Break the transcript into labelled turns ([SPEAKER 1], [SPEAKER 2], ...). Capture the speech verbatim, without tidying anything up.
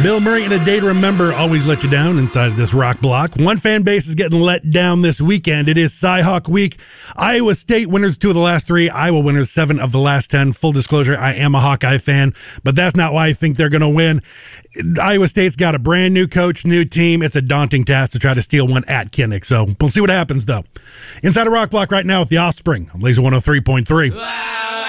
[SPEAKER 1] Bill Murray and A Day to Remember always let you down inside of this rock block. One fan base is getting let down this weekend. It is Cy-Hawk Week. Iowa State winners two of the last three. Iowa winners seven of the last ten. Full disclosure, I am a Hawkeye fan, but that's not why I think they're going to win. Iowa State's got a brand new coach, new team. It's a daunting task to try to steal one at Kinnick, so we'll see what happens, though. Inside of rock block right now with The Offspring on Laser one oh three point three.
[SPEAKER 2] Wow.